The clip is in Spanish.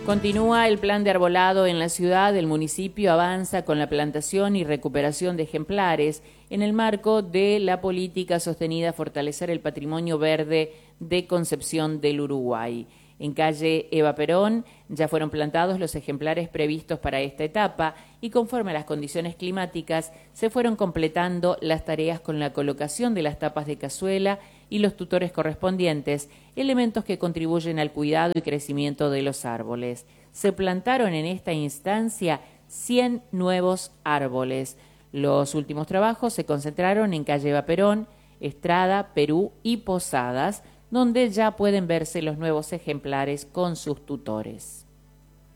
Continúa el plan de arbolado en la ciudad. El municipio avanza con la plantación y recuperación de ejemplares en el marco de la política sostenida a fortalecer el patrimonio verde de Concepción del Uruguay. En calle Eva Perón ya fueron plantados los ejemplares previstos para esta etapa y conforme a las condiciones climáticas se fueron completando las tareas con la colocación de las tapas de cazuela y los tutores correspondientes, elementos que contribuyen al cuidado y crecimiento de los árboles. Se plantaron en esta instancia 100 nuevos árboles. Los últimos trabajos se concentraron en calle Eva Perón, Estrada, Perú y Posadas, donde ya pueden verse los nuevos ejemplares con sus tutores.